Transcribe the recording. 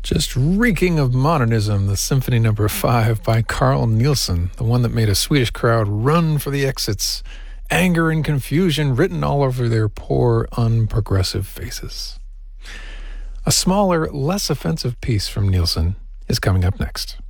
Just reeking of modernism, the Symphony No. 5 by Carl Nielsen, the one that made a Swedish crowd run for the exits, anger and confusion written all over their poor, unprogressive faces. A smaller, less offensive piece from Nielsen is coming up next.